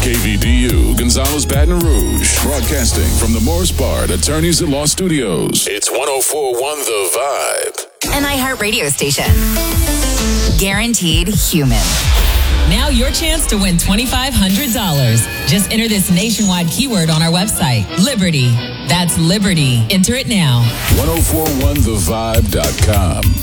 KVDU, Gonzales, Baton Rouge. Broadcasting from the Morris Bard Attorneys at Law Studios. It's 104.1 The Vibe. An iHeartRadio station. Guaranteed human. Now your chance to win $2,500. Just enter this nationwide keyword on our website, Liberty. That's Liberty. Enter it now. 1041thevibe.com.